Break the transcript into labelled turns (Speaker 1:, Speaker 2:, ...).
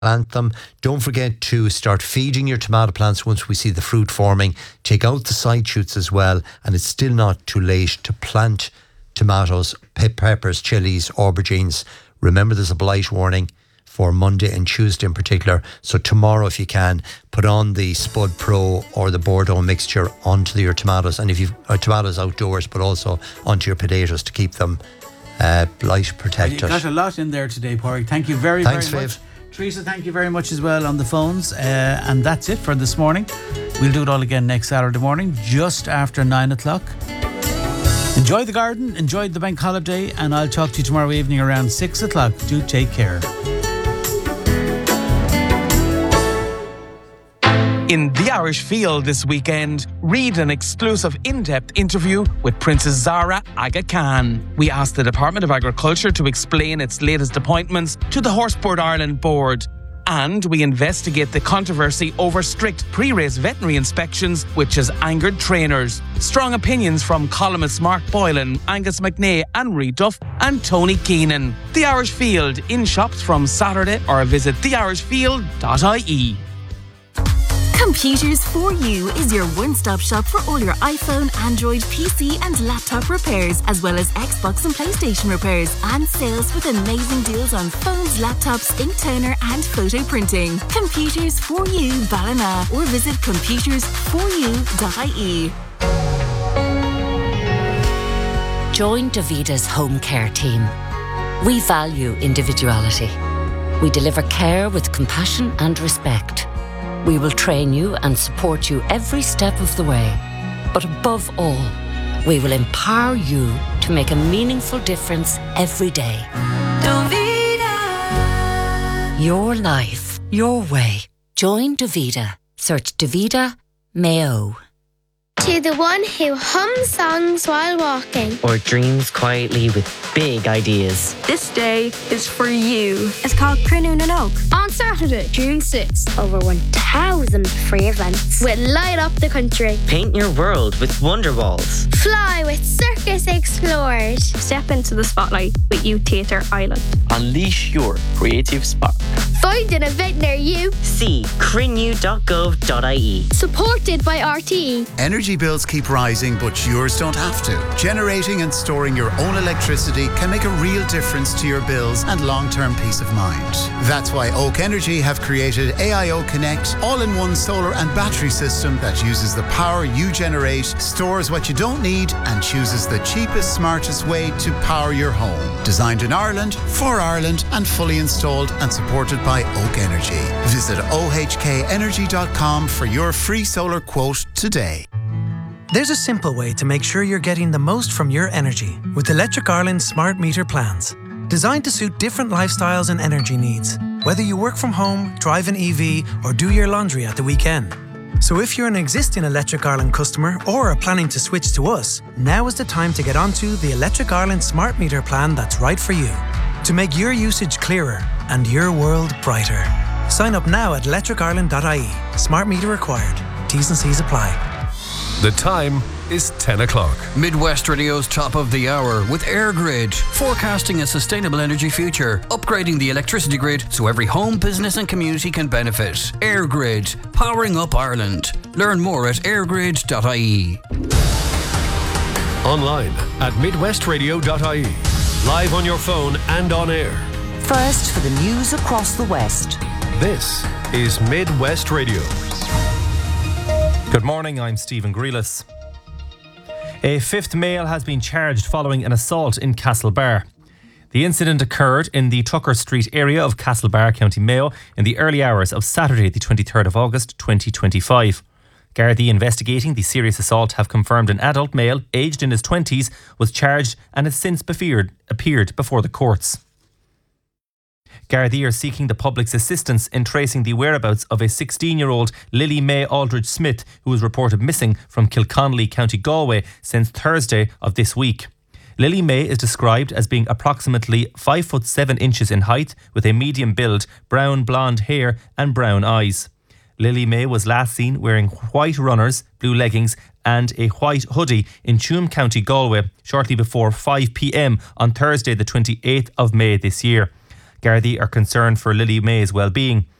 Speaker 1: plant them. Don't forget to start feeding your tomato plants once we see the fruit forming. Take out the side shoots as well, and it's still not too late to plant tomatoes, peppers, chilies, aubergines. Remember, there's a blight warning for Monday and Tuesday in particular. So tomorrow, if you can, put on the Spud Pro or the Bordeaux mixture onto your tomatoes. And if you've tomatoes outdoors, but also onto your potatoes to keep them blight protected.
Speaker 2: You got a lot in there today, Pádraig. Thank you very much. Teresa, thank you very much as well on the phones. And that's it for this morning. We'll do it all again next Saturday morning, just after 9 o'clock. Enjoy the garden, enjoy the bank holiday, and I'll talk to you tomorrow evening around 6 o'clock. Do take care.
Speaker 3: In The Irish Field this weekend, read an exclusive in-depth interview with Princess Zara Aga Khan. We asked the Department of Agriculture to explain its latest appointments to the Horseboard Ireland board. And we investigate the controversy over strict pre-race veterinary inspections, which has angered trainers. Strong opinions from columnists Mark Boylan, Angus McNay, Anne-Marie Duff and Tony Keenan. The Irish Field, in shops from Saturday, or visit theirishfield.ie.
Speaker 4: Computers for You is your one-stop shop for all your iPhone, Android, PC and laptop repairs, as well as Xbox and PlayStation repairs, and sales with amazing deals on phones, laptops, ink toner and photo printing. Computers for You, Ballina, or visit computersforyou.ie.
Speaker 5: Join Davita's home care team. We value individuality. We deliver care with compassion and respect. We will train you and support you every step of the way. But above all, we will empower you to make a meaningful difference every day. Davita. Your life, your way. Join Davita. Search Davita Mayo.
Speaker 6: To the one who hums songs while walking,
Speaker 7: or dreams quietly with big ideas.
Speaker 8: This day is for you.
Speaker 9: It's called Crunoon and Oak.
Speaker 6: On Saturday, June 6th, over 1,000 free events will light up the country.
Speaker 7: Paint your world with Wonder Walls.
Speaker 6: Fly with Circus Explorers.
Speaker 8: Step into the spotlight with Youth Theatre Ireland.
Speaker 10: Unleash your creative spark.
Speaker 6: Find an event near you.
Speaker 7: See crinnew.gov.ie.
Speaker 6: Supported by RTE.
Speaker 11: Energy bills keep rising, but yours don't have to. Generating and storing your own electricity can make a real difference to your bills and long-term peace of mind. That's why Oak Energy have created AIO Connect, all-in-one solar and battery system that uses the power you generate, stores what you don't need, and chooses the cheapest, smartest way to power your home. Designed in Ireland, for Ireland, and fully installed and supported by Oak Energy. Visit ohkenergy.com for your free solar quote today.
Speaker 12: There's a simple way to make sure you're getting the most from your energy with Electric Ireland's smart meter plans. Designed to suit different lifestyles and energy needs, whether you work from home, drive an EV, or do your laundry at the weekend. So if you're an existing Electric Ireland customer or are planning to switch to us, now is the time to get onto the Electric Ireland smart meter plan that's right for you. To make your usage clearer and your world brighter. Sign up now at electricireland.ie. Smart meter required. T's and C's apply.
Speaker 13: The time is 10 o'clock.
Speaker 14: Midwest Radio's top of the hour with EirGrid, forecasting a sustainable energy future, upgrading the electricity grid so every home, business and community can benefit. EirGrid, powering up Ireland. Learn more at eirgrid.ie.
Speaker 13: Online at midwestradio.ie. Live on your phone and on air.
Speaker 15: First for the news across the West.
Speaker 13: This is Midwest Radio.
Speaker 16: Good morning, I'm Stephen Grealis. A fifth male has been charged following an assault in Castlebar. The incident occurred in the Tucker Street area of Castlebar, County Mayo, in the early hours of Saturday, the 23rd of August, 2025. Gardaí investigating the serious assault have confirmed an adult male, aged in his 20s, was charged and has since appeared before the courts. Gardaí are seeking the public's assistance in tracing the whereabouts of a 16-year-old Lily May Aldridge Smith, who was reported missing from Kilconnelly, County Galway, since Thursday of this week. Lily May is described as being approximately 5 foot 7 inches in height, with a medium build, brown blonde hair and brown eyes. Lily May was last seen wearing white runners, blue leggings and a white hoodie in Tuam, County Galway, shortly before 5 p.m. on Thursday the 28th of May this year. Gardaí are concerned for Lily May's well-being.